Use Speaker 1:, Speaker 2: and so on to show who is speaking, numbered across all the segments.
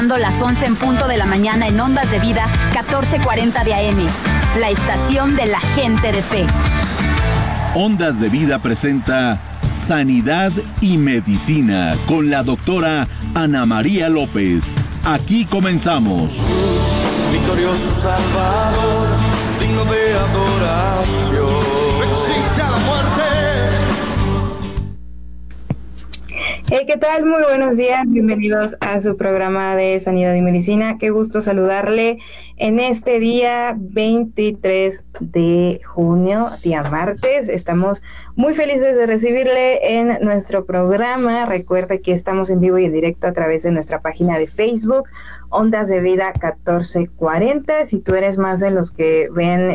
Speaker 1: Las 11 en punto de la mañana en Ondas de Vida 1440 de AM, la estación de la gente de fe.
Speaker 2: Ondas de Vida presenta Sanidad y Medicina con la doctora Ana María López. Aquí comenzamos.
Speaker 3: Victorioso Salvador, digno de adoración. No existe la muerte.
Speaker 4: Hey, ¿qué tal? Muy buenos días, bienvenidos a su programa de Sanidad y Medicina. Qué gusto saludarle en este día 23 de junio, día martes. Estamos muy felices de recibirle en nuestro programa. Recuerde que estamos en vivo y en directo a través de nuestra página de Facebook, Ondas de Vida 1440. Si tú eres más de los que ven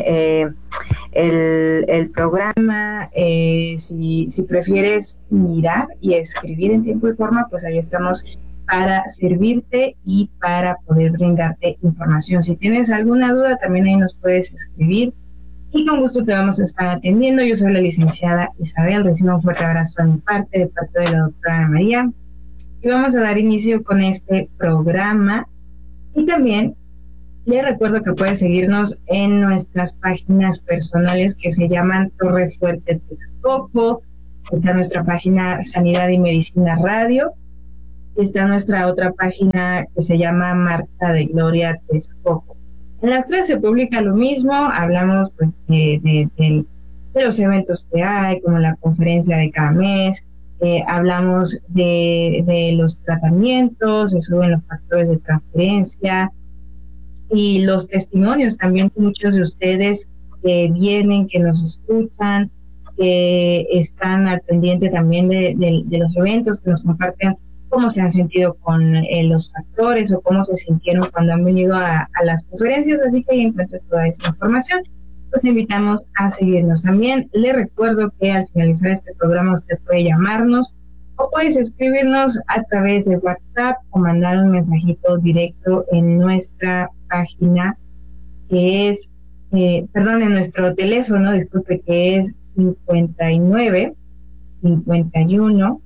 Speaker 4: el programa, si prefieres mirar y escribir en tiempo y forma, pues ahí estamos para servirte y para poder brindarte información. Si tienes alguna duda, también ahí nos puedes escribir y con gusto te vamos a estar atendiendo. Yo soy la licenciada Isabel, recibo un fuerte abrazo de mi parte, de parte de la doctora Ana María, y vamos a dar inicio con este programa. Y también les recuerdo que pueden seguirnos en nuestras páginas personales que se llaman Torre Fuerte Texcoco. Está nuestra página Sanidad y Medicina Radio. Está nuestra otra página que se llama Marcha de Gloria Texcoco. En las tres se publica lo mismo. Hablamos pues de los eventos que hay, como la conferencia de cada mes. Hablamos de los tratamientos, se suben los factores de transferencia y los testimonios también. Muchos de ustedes que vienen, que nos escuchan, que están al pendiente también de los eventos, que nos comparten cómo se han sentido con los factores o cómo se sintieron cuando han venido a las conferencias. Así que ahí encuentras toda esa información. Los invitamos a seguirnos. También les recuerdo que al finalizar este programa usted puede llamarnos o puedes escribirnos a través de WhatsApp o mandar un mensajito directo en nuestra página, que es, en nuestro teléfono, disculpe, que es 59 51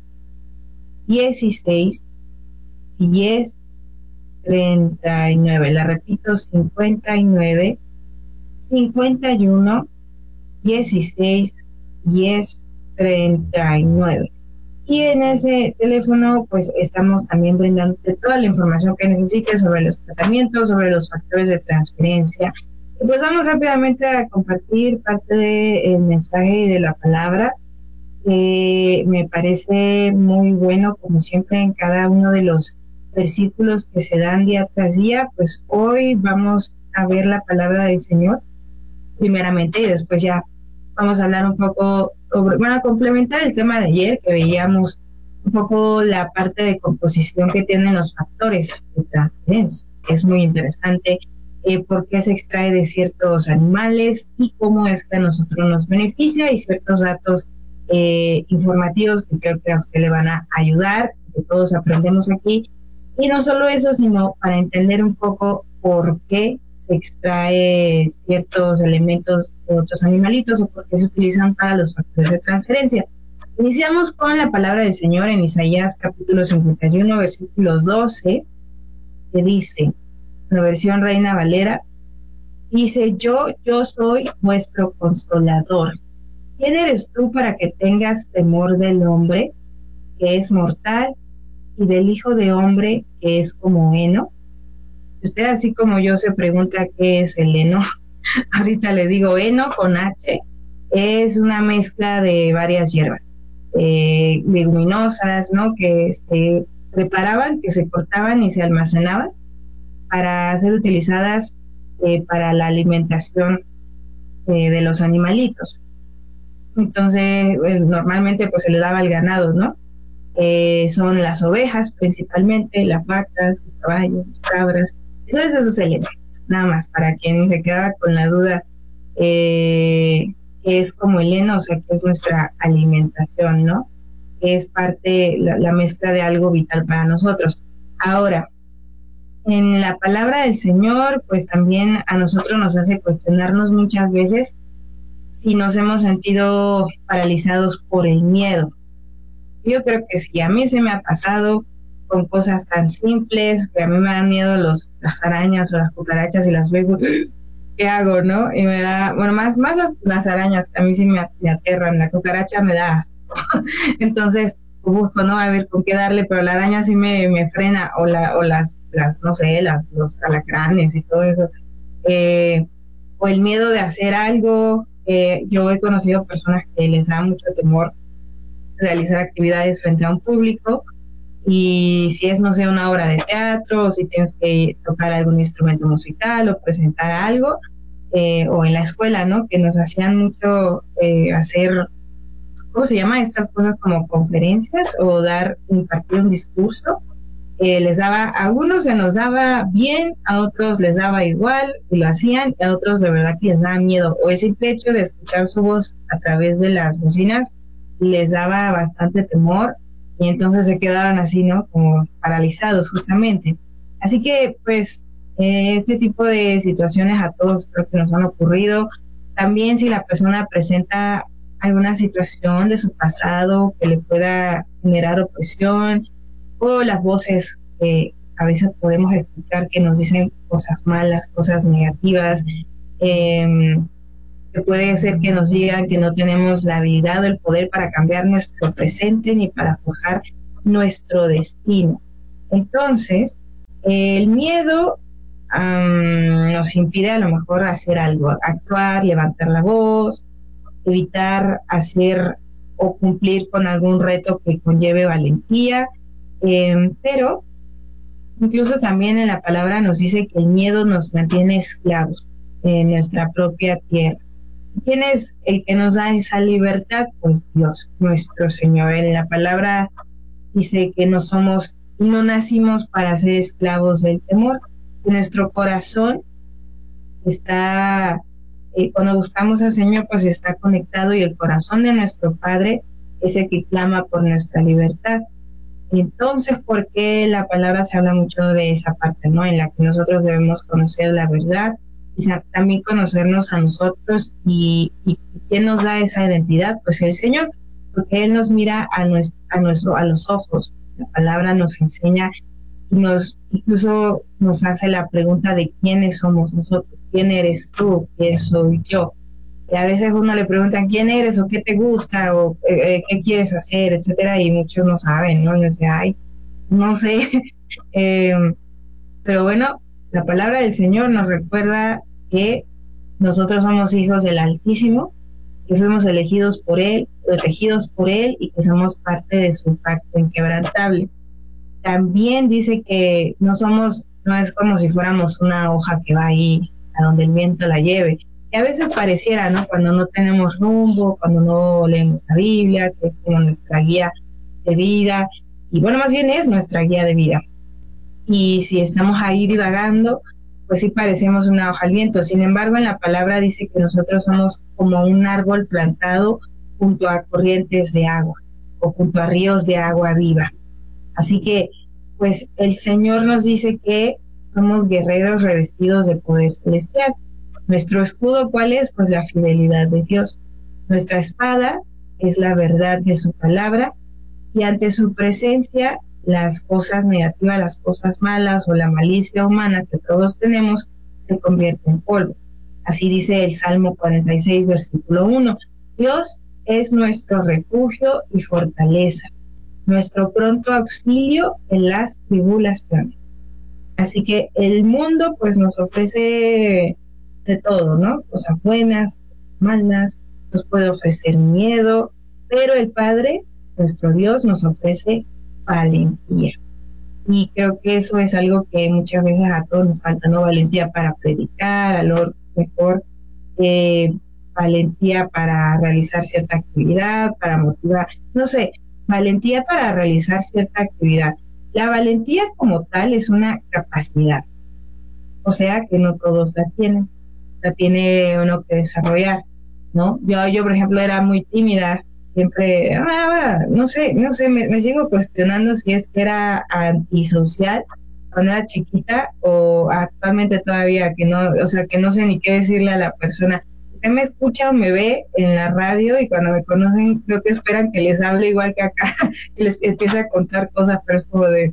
Speaker 4: 16 10 39. La repito, 59 51 16 10 39. Y en ese teléfono pues estamos también brindando toda la información que necesites sobre los tratamientos, sobre los factores de transferencia. Y pues vamos rápidamente a compartir parte del mensaje y de la palabra. Me parece muy bueno, como siempre, en cada uno de los versículos que se dan día tras día. Pues hoy vamos a ver la palabra del Señor primeramente y después ya vamos a hablar un poco sobre, a complementar el tema de ayer, que veíamos un poco la parte de composición que tienen los factores de transferencia. Es muy interesante por qué se extrae de ciertos animales y cómo es que a nosotros nos beneficia, y ciertos datos informativos que creo que a usted le van a ayudar, que todos aprendemos aquí. Y no solo eso, sino para entender un poco por qué se extrae ciertos elementos de otros animalitos o por qué se utilizan para los factores de transferencia. Iniciamos con la palabra del Señor en Isaías capítulo 51, versículo 12, que dice, la versión Reina Valera, dice, yo soy vuestro consolador. ¿Quién eres tú para que tengas temor del hombre, que es mortal, y del hijo de hombre, que es como heno? Usted, así como yo, se pregunta qué es el heno. Ahorita le digo, heno con H es una mezcla de varias hierbas leguminosas, ¿no? Que se preparaban, que se cortaban y se almacenaban para ser utilizadas para la alimentación de los animalitos. Entonces, normalmente pues se le daba al ganado, ¿no? Son las ovejas principalmente, las vacas, los caballos, las cabras. Entonces eso se le da, nada más, para quien se quedaba con la duda, que es como el heno, o sea, que es nuestra alimentación, ¿no? Que es parte, la mezcla de algo vital para nosotros. Ahora, en la palabra del Señor, pues también a nosotros nos hace cuestionarnos muchas veces si nos hemos sentido paralizados por el miedo. Yo creo que sí, a mí se me ha pasado con cosas tan simples, que a mí me dan miedo las arañas o las cucarachas y las veo, ¿qué hago, no? Y me da, bueno, más las arañas, que a mí sí me aterran, la cucaracha me da asco. Entonces busco, ¿no? A ver con qué darle, pero la araña sí me frena, o las no sé, los alacranes y todo eso. O el miedo de hacer algo. Yo he conocido personas que les da mucho temor realizar actividades frente a un público, y si es, no sé, una obra de teatro, o si tienes que tocar algún instrumento musical o presentar algo, o en la escuela, ¿no? Que nos hacían mucho hacer, ¿cómo se llama? Estas cosas como conferencias o impartir un discurso. A unos se nos daba bien, a otros les daba igual y lo hacían, y a otros de verdad que les daba miedo, o el simple hecho de escuchar su voz a través de las bocinas les daba bastante temor, y entonces se quedaban así, ¿no? Como paralizados justamente. Así que pues este tipo de situaciones a todos creo que nos han ocurrido. También si la persona presenta alguna situación de su pasado que le pueda generar opresión, o las voces que a veces podemos escuchar que nos dicen cosas malas, cosas negativas, que puede ser que nos digan que no tenemos la habilidad o el poder para cambiar nuestro presente ni para forjar nuestro destino. Entonces, el miedo nos impide a lo mejor hacer algo, actuar, levantar la voz, evitar hacer o cumplir con algún reto que conlleve valentía. Pero incluso también en la palabra nos dice que el miedo nos mantiene esclavos en nuestra propia tierra. ¿Quién es el que nos da esa libertad? Pues Dios, nuestro Señor. En la palabra dice que no nacimos para ser esclavos del temor. Nuestro corazón está, cuando buscamos al Señor, pues está conectado, y el corazón de nuestro Padre es el que clama por nuestra libertad. Entonces, ¿por qué la palabra se habla mucho de esa parte, ¿no? En la que nosotros debemos conocer la verdad y también conocernos a nosotros, y ¿quién nos da esa identidad? Pues el Señor, porque Él nos mira a los ojos. La palabra nos enseña y incluso nos hace la pregunta de quiénes somos nosotros, quién eres tú, quién soy yo. Y a veces uno le preguntan quién eres o qué te gusta o qué quieres hacer, etcétera, y muchos no saben, ¿no? Y dice, ay, no sé. Pero bueno, la palabra del Señor nos recuerda que nosotros somos hijos del Altísimo, que fuimos elegidos por Él, protegidos por Él, y que somos parte de su pacto inquebrantable. También dice que no es como si fuéramos una hoja que va ahí a donde el viento la lleve. Y a veces pareciera, ¿no? Cuando no tenemos rumbo, cuando no leemos la Biblia, que es como nuestra guía de vida, y bueno, más bien es nuestra guía de vida. Y si estamos ahí divagando, pues sí parecemos una hoja al viento. Sin embargo, en la palabra dice que nosotros somos como un árbol plantado junto a corrientes de agua, o junto a ríos de agua viva. Así que, pues el Señor nos dice que somos guerreros revestidos de poder celestial. Nuestro escudo, ¿cuál es? Pues la fidelidad de Dios. Nuestra espada es la verdad de su palabra, y ante su presencia, las cosas negativas, las cosas malas o la malicia humana que todos tenemos se convierten en polvo. Así dice el Salmo 46, versículo 1. Dios es nuestro refugio y fortaleza, nuestro pronto auxilio en las tribulaciones. Así que el mundo pues nos ofrece de todo, ¿no? Cosas buenas, malas, nos puede ofrecer miedo, pero el Padre, nuestro Dios, nos ofrece valentía. Y creo que eso es algo que muchas veces a todos nos falta, ¿no? Valentía para predicar, a lo mejor valentía para realizar cierta actividad, para motivar, no sé, valentía para realizar cierta actividad. La valentía como tal es una capacidad, o sea que no todos la tienen. La tiene uno que desarrollar, ¿no? Yo por ejemplo, era muy tímida, siempre, no sé, me sigo cuestionando si es que era antisocial cuando era chiquita, o actualmente todavía, que no sé ni qué decirle a la persona. Usted me escucha o me ve en la radio, y cuando me conocen creo que esperan que les hable igual que acá, y les empiece a contar cosas, pero es como de,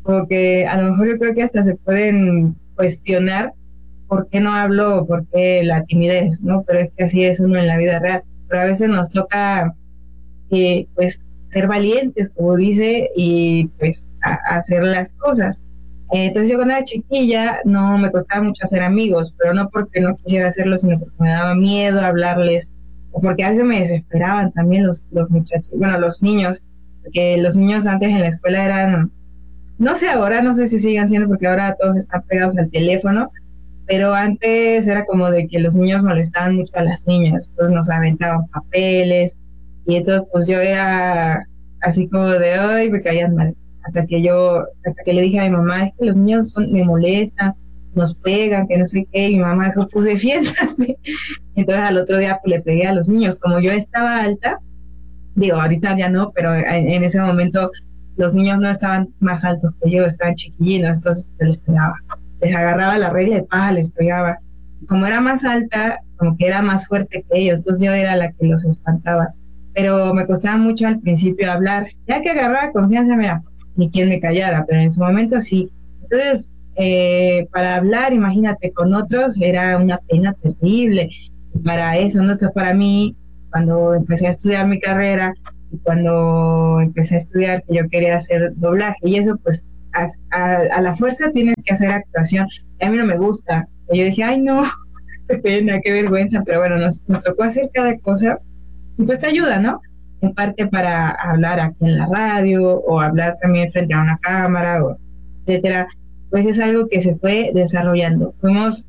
Speaker 4: como que a lo mejor yo creo que hasta se pueden cuestionar por qué no hablo o por qué la timidez, ¿no? Pero es que así es uno en la vida real. Pero a veces nos toca, pues, ser valientes, como dice, y pues hacer las cosas. Entonces yo cuando era chiquilla no me costaba mucho hacer amigos, pero no porque no quisiera hacerlo, sino porque me daba miedo hablarles, o porque a veces me desesperaban también los muchachos, bueno, los niños, porque los niños antes en la escuela eran, no sé ahora, no sé si sigan siendo, porque ahora todos están pegados al teléfono, pero antes era como de que los niños molestaban mucho a las niñas, entonces nos aventaban papeles, y entonces pues yo era así como de, ay, me caían mal. Hasta que le dije a mi mamá, es que los niños me molestan, nos pegan, que no sé qué, y mi mamá dijo, pues defiéndase. Entonces al otro día pues le pegué a los niños. Como yo estaba alta, digo, ahorita ya no, pero en ese momento los niños no estaban más altos que yo, estaban chiquillinos, entonces les pegaba. Les agarraba la regla de paja, les pegaba. Como era más alta, como que era más fuerte que ellos, entonces yo era la que los espantaba. Pero me costaba mucho al principio hablar. Ya que agarraba confianza, mira, ni quien me callara, pero en su momento sí. Entonces, para hablar, imagínate, con otros era una pena terrible. Y para eso, ¿no? Entonces, para mí, cuando empecé a estudiar mi carrera y cuando empecé a estudiar que yo quería hacer doblaje, y eso, pues, a la fuerza tienes que hacer actuación. Y a mí no me gusta. Y yo dije, ay, no, qué pena, qué vergüenza, pero bueno, nos tocó hacer cada cosa y pues te ayuda, ¿no? En parte para hablar aquí en la radio o hablar también frente a una cámara, o etcétera. Pues es algo que se fue desarrollando. Fuimos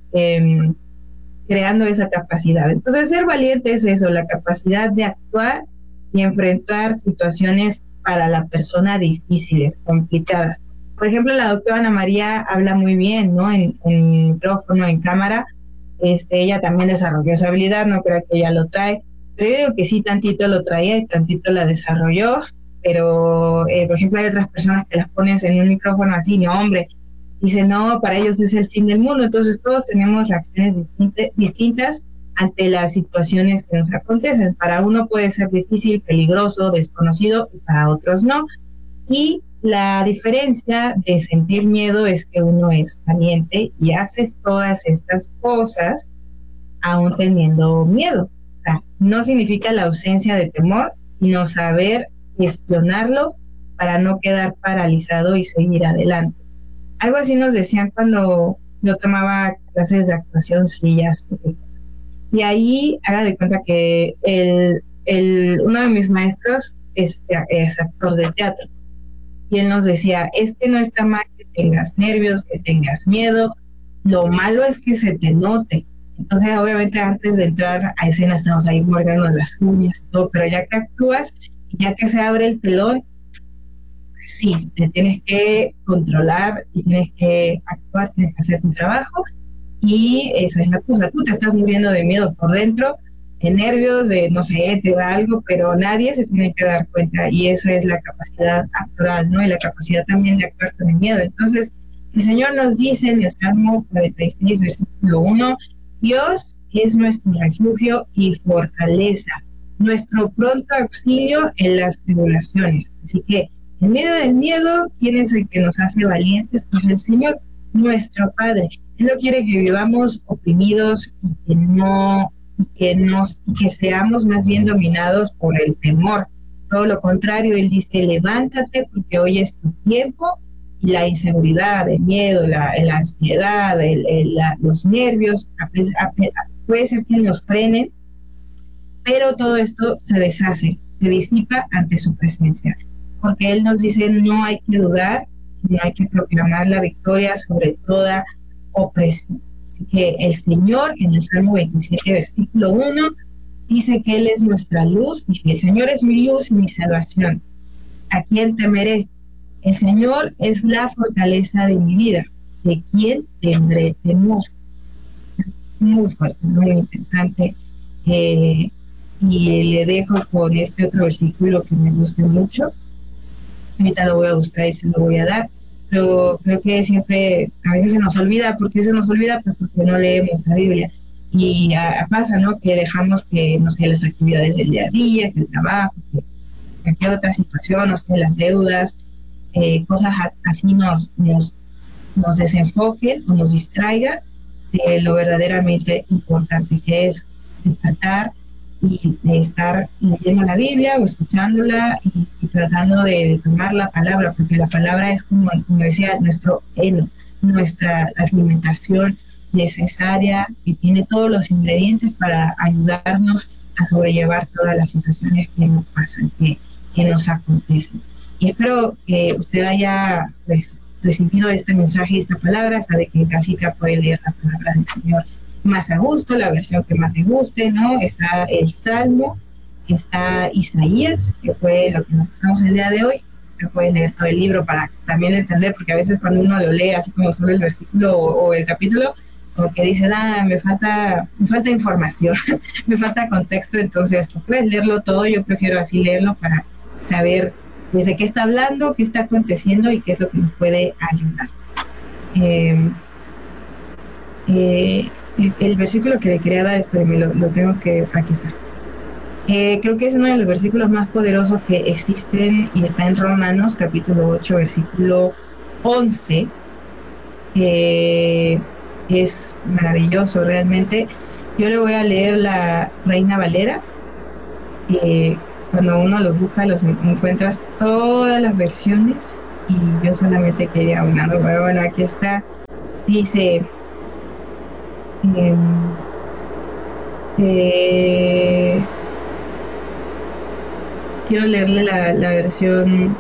Speaker 4: creando esa capacidad. Entonces, ser valiente es eso, la capacidad de actuar y enfrentar situaciones para la persona difíciles, complicadas. Por ejemplo, la doctora Ana María habla muy bien, ¿no? En micrófono, en cámara. Ella también desarrolló esa habilidad, no creo que ella lo trae. Pero yo digo que sí, tantito lo traía y tantito la desarrolló, pero por ejemplo hay otras personas que las pones en un micrófono así, no hombre, dicen no, para ellos es el fin del mundo. Entonces todos tenemos reacciones distintas ante las situaciones que nos acontecen. Para uno puede ser difícil, peligroso, desconocido, y para otros no. Y la diferencia de sentir miedo es que uno es valiente y haces todas estas cosas aún teniendo miedo. O sea, no significa la ausencia de temor, sino saber gestionarlo para no quedar paralizado y seguir adelante. Algo así nos decían cuando yo tomaba clases de actuación, sillas. Y ahí, haga de cuenta que uno de mis maestros es actor de teatro. Y él nos decía, no está mal que tengas nervios, que tengas miedo, lo malo es que se te note. Entonces, obviamente, antes de entrar a escena estamos ahí mordiendo las uñas y todo, pero ya que actúas, ya que se abre el telón, sí, te tienes que controlar y tienes que actuar, tienes que hacer tu trabajo, y esa es la cosa. Tú te estás muriendo de miedo por dentro, de nervios, de no sé, te da algo, pero nadie se tiene que dar cuenta, y eso es la capacidad actoral, ¿no? Y la capacidad también de actuar con el miedo. Entonces, el Señor nos dice en el Salmo 46, versículo 1, Dios es nuestro refugio y fortaleza, nuestro pronto auxilio en las tribulaciones. Así que, en medio del miedo, ¿quién es el que nos hace valientes? Pues el Señor, nuestro Padre. Él no quiere que vivamos oprimidos y que seamos más bien dominados por el temor. Todo lo contrario, Él dice, levántate porque hoy es tu tiempo. Y la inseguridad, el miedo, la ansiedad, los nervios, puede ser que nos frenen, pero todo esto se deshace, se disipa ante su presencia, porque Él nos dice no hay que dudar, sino hay que proclamar la victoria sobre toda opresión. Así que el Señor, en el Salmo 27, versículo 1, dice que Él es nuestra luz, y si el Señor es mi luz y mi salvación, ¿a quién temeré? El Señor es la fortaleza de mi vida. ¿De quién tendré temor? Muy fuerte, muy interesante. Y le dejo con este otro versículo que me gusta mucho. Ahorita lo voy a buscar y se lo voy a dar. Pero creo que siempre, a veces se nos olvida. ¿Por qué se nos olvida? Pues porque no leemos la Biblia. Y pasa, ¿no? Que dejamos que, no sé, las actividades del día a día, que el trabajo, que cualquier otra situación, no sé, las deudas, cosas así nos desenfoquen o nos distraigan de lo verdaderamente importante, que es despertar y de estar leyendo la Biblia o escuchándola y tratando de tomar la palabra, porque la palabra es como decía, nuestro heno, nuestra alimentación necesaria, que tiene todos los ingredientes para ayudarnos a sobrellevar todas las situaciones que nos pasan, que nos acontecen. Y espero que usted haya recibido este mensaje y esta palabra. Sabe que en casita puede leer la palabra del Señor más a gusto, la versión que más le guste, ¿no? Está el Salmo, está Isaías, que fue lo que nos pasamos el día de hoy. Usted puede leer todo el libro para también entender, porque a veces cuando uno lo lee así como solo el versículo o el capítulo, como que dice, me falta información, me falta contexto. Entonces pues puedes leerlo todo. Yo prefiero así leerlo para saber desde qué está hablando, qué está aconteciendo y qué es lo que nos puede ayudar. El versículo que le quería dar, espérenme, lo tengo que... Aquí está. Creo que es uno de los versículos más poderosos que existen y está en Romanos, capítulo 8, versículo 11. Es maravilloso realmente. Yo le voy a leer la Reina Valera. Cuando uno los busca, los encuentras todas las versiones, y yo solamente quería una, pero bueno, aquí está. Dice, quiero leerle la versión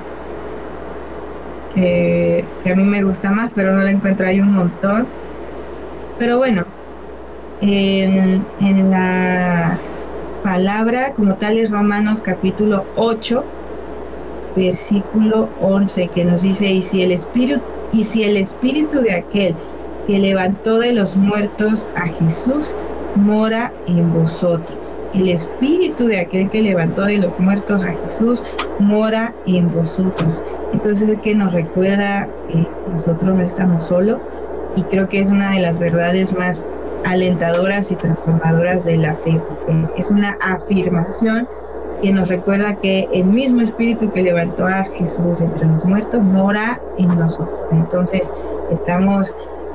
Speaker 4: que a mí me gusta más, pero no la encuentro, hay un montón. Pero bueno, en la palabra como tal es Romanos capítulo 8, versículo 11, que nos dice, y si el espíritu de aquel que levantó de los muertos a Jesús mora en vosotros. El espíritu de aquel que levantó de los muertos a Jesús mora en vosotros. Entonces es que nos recuerda que nosotros no estamos solos, y creo que es una de las verdades más alentadoras y transformadoras de la fe, porque es una afirmación que nos recuerda que el mismo espíritu que levantó a Jesús entre los muertos mora en nosotros. Entonces estamos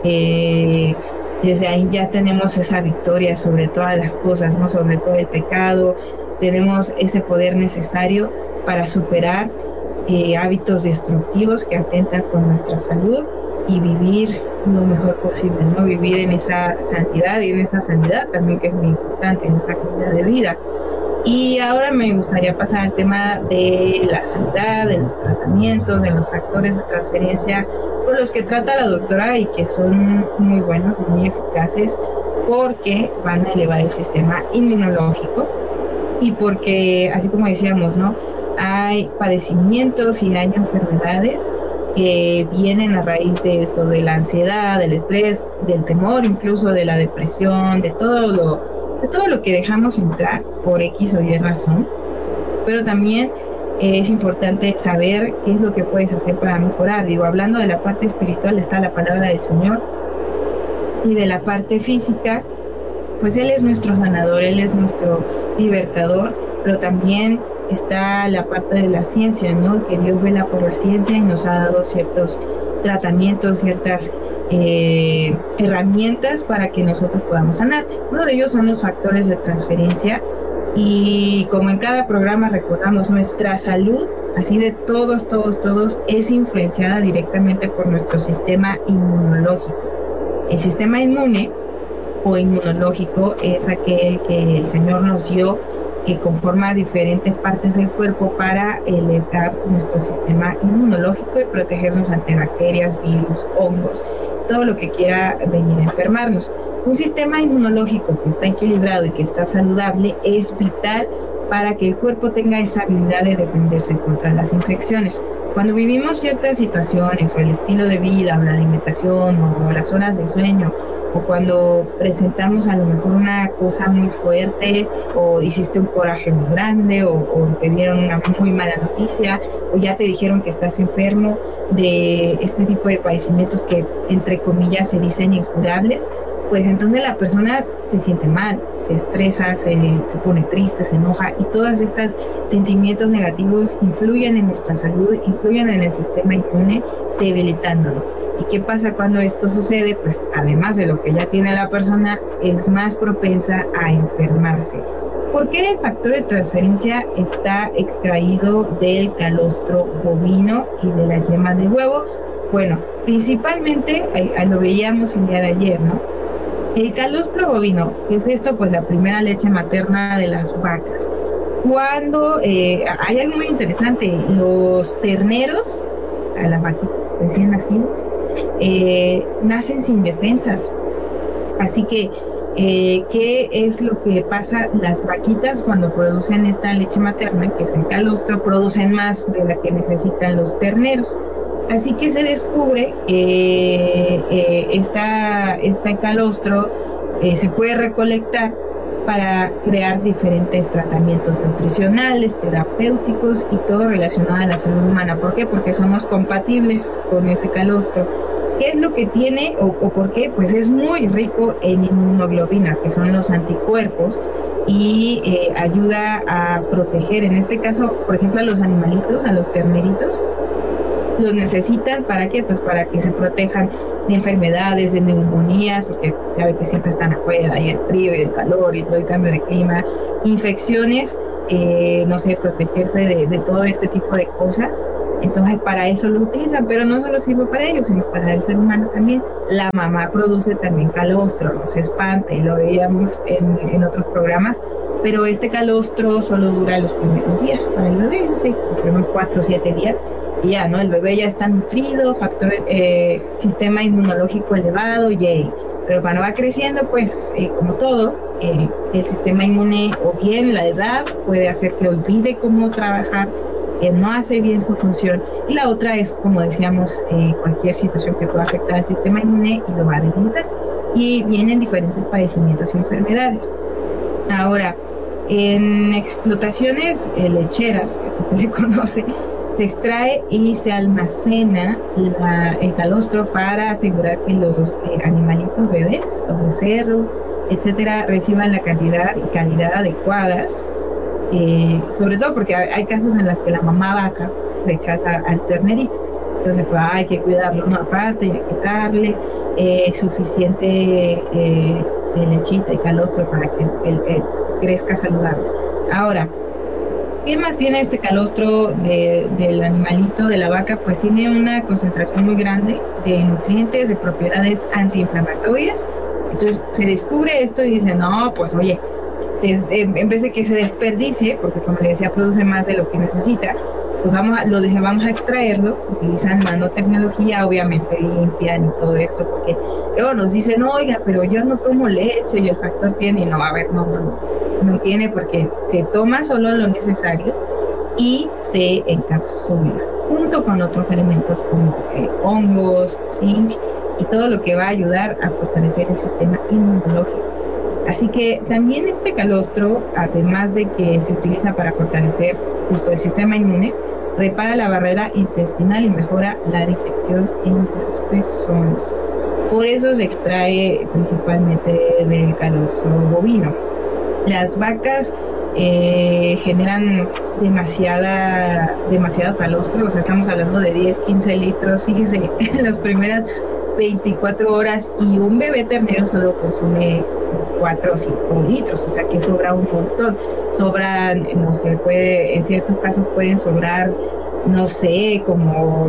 Speaker 4: desde ahí ya tenemos esa victoria sobre todas las cosas, no sobre todo el pecado. Tenemos ese poder necesario para superar hábitos destructivos que atentan con nuestra salud y vivir lo mejor posible, ¿no? Vivir en esa santidad y en esa sanidad también, que es muy importante, en esa calidad de vida. Y ahora me gustaría pasar al tema de la sanidad, de los tratamientos, de los factores de transferencia por los que trata la doctora, y que son muy buenos y muy eficaces, porque van a elevar el sistema inmunológico, y porque, así como decíamos, ¿no?, hay padecimientos y hay enfermedades que vienen a raíz de eso, de la ansiedad, del estrés, del temor, incluso de la depresión, de todo lo que dejamos entrar por X o Y razón. Pero también es importante saber qué es lo que puedes hacer para mejorar. Digo, hablando de la parte espiritual está la palabra del Señor, y de la parte física, pues Él es nuestro sanador, Él es nuestro libertador, pero también está la parte de la ciencia, ¿no? Que Dios vela por la ciencia y nos ha dado ciertos tratamientos, ciertas herramientas para que nosotros podamos sanar. Uno de ellos son los factores de transferencia, y como en cada programa recordamos, nuestra salud, así de todos, es influenciada directamente por nuestro sistema inmunológico. El sistema inmune o inmunológico es aquel que el Señor nos dio, que conforma diferentes partes del cuerpo para elevar nuestro sistema inmunológico y protegernos ante bacterias, virus, hongos, todo lo que quiera venir a enfermarnos. Un sistema inmunológico que está equilibrado y que está saludable es vital para que el cuerpo tenga esa habilidad de defenderse contra las infecciones. Cuando vivimos ciertas situaciones, o el estilo de vida, o la alimentación, o las horas de sueño, o cuando presentamos a lo mejor una cosa muy fuerte, o hiciste un coraje muy grande, o te dieron una muy mala noticia, o ya te dijeron que estás enfermo de este tipo de padecimientos que entre comillas se dicen incurables, pues entonces la persona se siente mal, se estresa, se pone triste, se enoja, y todos estos sentimientos negativos influyen en nuestra salud, influyen en el sistema inmune, debilitándolo. ¿Y qué pasa cuando esto sucede? Pues además de lo que ya tiene la persona, es más propensa a enfermarse. ¿Por qué el factor de transferencia está extraído del calostro bovino y de la yema de huevo? Bueno, principalmente, lo veíamos el día de ayer, ¿no? El calostro bovino, ¿qué es esto? Pues la primera leche materna de las vacas. Cuando hay algo muy interesante, los terneros, a las vaquitas recién nacidos, nacen sin defensas. Así que, ¿qué es lo que pasa? Las vaquitas, cuando producen esta leche materna, que es el calostro, producen más de la que necesitan los terneros. Así que se descubre que este calostro se puede recolectar para crear diferentes tratamientos nutricionales, terapéuticos y todo relacionado a la salud humana. ¿Por qué? Porque somos compatibles con ese calostro. ¿Qué es lo que tiene o por qué? Pues es muy rico en inmunoglobinas, que son los anticuerpos, y ayuda a proteger, en este caso, por ejemplo, a los animalitos, a los terneritos, los necesitan. ¿Para qué? Pues para que se protejan de enfermedades, de neumonías, porque ya ve que siempre están afuera, y el frío y el calor y todo el cambio de clima, infecciones, no sé, protegerse de todo este tipo de cosas. Entonces para eso lo utilizan, pero no solo sirve para ellos, sino para el ser humano también. La mamá produce también calostro, no se espante, lo veíamos en otros programas, pero este calostro solo dura los primeros días para el bebé, no sé, los primeros 4 o 7 días. Y ya, ¿no? El bebé ya está nutrido, sistema inmunológico elevado, yay. Pero cuando va creciendo, pues, como todo, el sistema inmune, o bien la edad, puede hacer que olvide cómo trabajar, no hace bien su función. Y la otra es, como decíamos, cualquier situación que pueda afectar al sistema inmune y lo va a debilitar. Y vienen diferentes padecimientos y enfermedades. Ahora, en explotaciones lecheras, que así se le conoce, se extrae y se almacena el calostro para asegurar que los animalitos bebés, los becerros, etcétera, reciban la cantidad y calidad adecuadas, sobre todo porque hay casos en los que la mamá vaca rechaza al ternerito. Entonces, pues, hay que cuidarlo, ¿no? Aparte, y hay que darle suficiente lechita y calostro para que él crezca saludable. Ahora, ¿qué más tiene este calostro del animalito, de la vaca? Pues tiene una concentración muy grande de nutrientes, de propiedades antiinflamatorias. Entonces se descubre esto y dice, no, pues oye, en vez de que se desperdicie, porque como le decía, produce más de lo que necesita, pues vamos a extraerlo. Utilizan nanotecnología, obviamente limpian y todo esto, porque luego nos dicen, oiga, pero yo no tomo leche y el factor tiene, y no, a ver, no tiene, porque se toma solo lo necesario y se encapsula junto con otros elementos como hongos, zinc y todo lo que va a ayudar a fortalecer el sistema inmunológico. Así que también este calostro, además de que se utiliza para fortalecer justo el sistema inmune, repara la barrera intestinal y mejora la digestión en las personas. Por eso se extrae principalmente del calostro bovino. Las vacas generan demasiado calostro, o sea, estamos hablando de 10, 15 litros, fíjese, en las primeras 24 horas, y un bebé ternero solo consume 4 o 5 litros, o sea que sobra un montón. Sobran, no sé, en ciertos casos pueden sobrar, no sé, como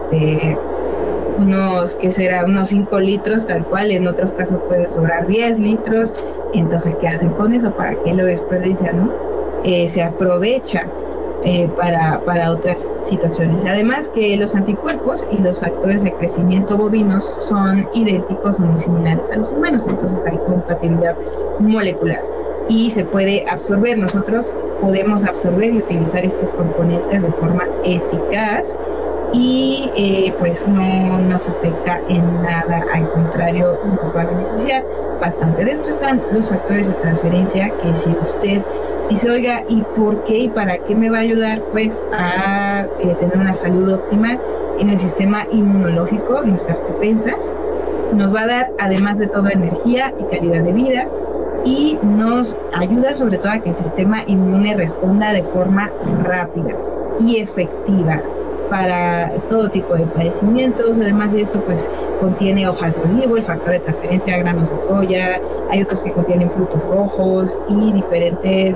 Speaker 4: unos 5 litros tal cual, en otros casos puede sobrar 10 litros. Entonces, ¿qué hacen con eso? ¿Para qué lo desperdician, no? Se aprovecha para otras situaciones. Además que los anticuerpos y los factores de crecimiento bovinos son idénticos o muy similares a los humanos, entonces hay compatibilidad molecular y se puede absorber. Nosotros podemos absorber y utilizar estos componentes de forma eficaz y pues no nos afecta en nada, al contrario, nos va a beneficiar bastante. De esto están los factores de transferencia, que si usted dice, oiga, ¿y por qué y para qué me va a ayudar? Pues a tener una salud óptima en el sistema inmunológico, nuestras defensas, nos va a dar, además de todo, energía y calidad de vida, y nos ayuda sobre todo a que el sistema inmune responda de forma rápida y efectiva para todo tipo de padecimientos. Además de esto, pues contiene hojas de olivo, el factor de transferencia, granos de soya, hay otros que contienen frutos rojos y diferentes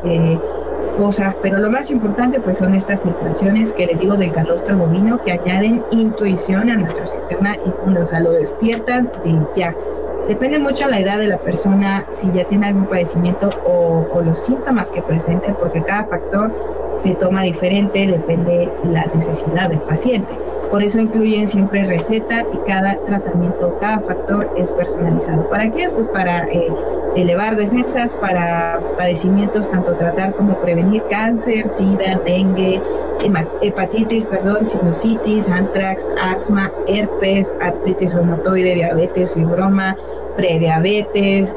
Speaker 4: cosas, pero lo más importante pues son estas filtraciones que les digo del calostro bovino, que añaden intuición a nuestro sistema inmune, o sea, lo despiertan de ya. Depende mucho la edad de la persona, si ya tiene algún padecimiento o los síntomas que presente, porque cada factor se toma diferente, depende la necesidad del paciente. Por eso incluyen siempre receta y cada tratamiento, cada factor es personalizado. ¿Para qué es? Pues para elevar defensas, para padecimientos, tanto tratar como prevenir cáncer, sida, dengue, hepatitis, sinusitis, antrax, asma, herpes, artritis reumatoide, diabetes, fibroma, prediabetes,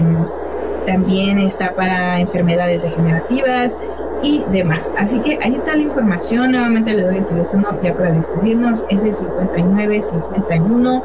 Speaker 4: también está para enfermedades degenerativas y demás. Así que ahí está la información. Nuevamente le doy el teléfono ya para despedirnos, es el 59 51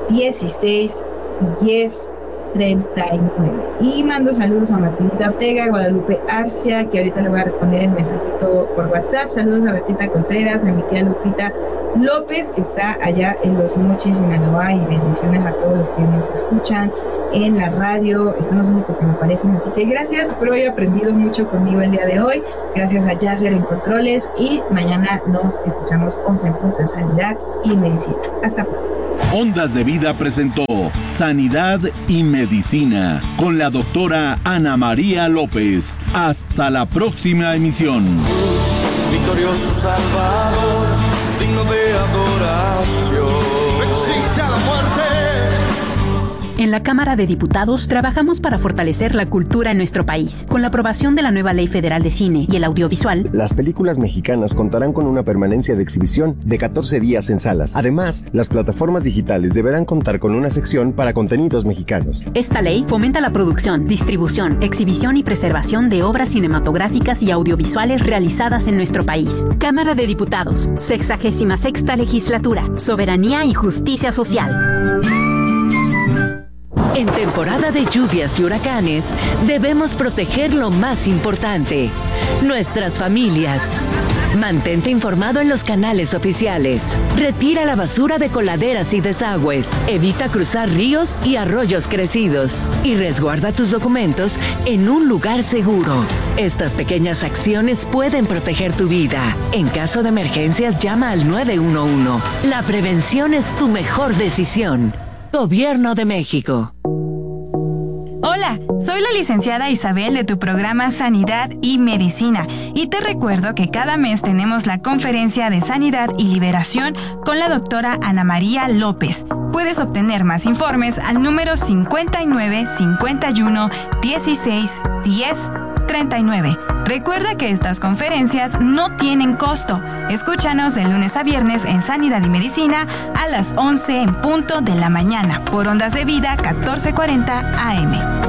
Speaker 4: 16 10 39. Y mando saludos a Martinita Ortega, Guadalupe Arcia, que ahorita le voy a responder el mensajito por WhatsApp. Saludos a Bertita Contreras, a mi tía Lupita López, que está allá en Los Mochis, Sinaloa, y bendiciones a todos los que nos escuchan en la radio. Son los únicos que me aparecen, así que gracias. Espero haya aprendido mucho conmigo el día de hoy. Gracias a Yasser en controles, y mañana nos escuchamos 11 en punto en Sanidad y Medicina. Hasta pronto.
Speaker 2: Ondas de Vida presentó Sanidad y Medicina con la doctora Ana María López. Hasta la próxima emisión.
Speaker 3: Victorioso Salvador, digno de adoración. Existe a la muerte.
Speaker 5: En la Cámara de Diputados trabajamos para fortalecer la cultura en nuestro país. Con la aprobación de la nueva Ley Federal de Cine y el Audiovisual,
Speaker 6: las películas mexicanas contarán con una permanencia de exhibición de 14 días en salas. Además, las plataformas digitales deberán contar con una sección para contenidos mexicanos.
Speaker 5: Esta ley fomenta la producción, distribución, exhibición y preservación de obras cinematográficas y audiovisuales realizadas en nuestro país. Cámara de Diputados, 66ª Legislatura, Soberanía y Justicia Social.
Speaker 7: En temporada de lluvias y huracanes, debemos proteger lo más importante, nuestras familias. Mantente informado en los canales oficiales. Retira la basura de coladeras y desagües. Evita cruzar ríos y arroyos crecidos. Y resguarda tus documentos en un lugar seguro. Estas pequeñas acciones pueden proteger tu vida. En caso de emergencias, llama al 911. La prevención es tu mejor decisión. Gobierno de México.
Speaker 8: Hola, soy la licenciada Isabel de tu programa Sanidad y Medicina, y te recuerdo que cada mes tenemos la conferencia de Sanidad y Liberación con la doctora Ana María López. Puedes obtener más informes al número 59 51 16 10 39. Recuerda que estas conferencias no tienen costo. Escúchanos de lunes a viernes en Sanidad y Medicina a las 11 en punto de la mañana por Ondas de Vida 1440 AM.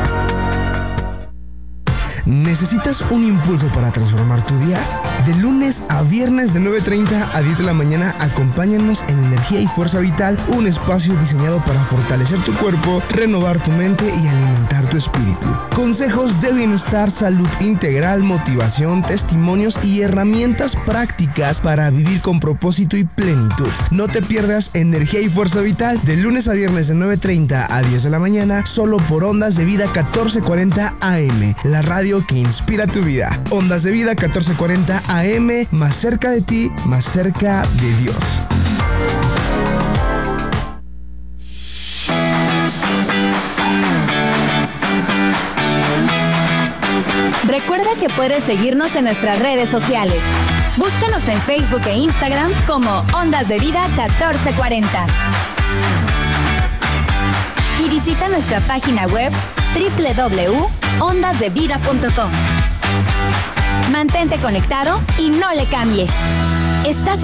Speaker 9: ¿Necesitas un impulso para transformar tu día? De lunes a viernes de 9:30 a 10 de la mañana, acompáñanos en Energía y Fuerza Vital, un espacio diseñado para fortalecer tu cuerpo, renovar tu mente y alimentar tu espíritu. Consejos de bienestar, salud integral, motivación, testimonios y herramientas prácticas para vivir con propósito y plenitud. No te pierdas Energía y Fuerza Vital de lunes a viernes de 9:30 a 10 de la mañana, solo por Ondas de Vida 1440 AM, la radio que inspira tu vida. Ondas de Vida 1440 AM, más cerca de ti, más cerca de Dios.
Speaker 1: Recuerda que puedes seguirnos en nuestras redes sociales. Búscanos en Facebook e Instagram como Ondas de Vida 1440. Y visita nuestra página web www.ondasdevida.com. Mantente conectado y no le cambies. Estás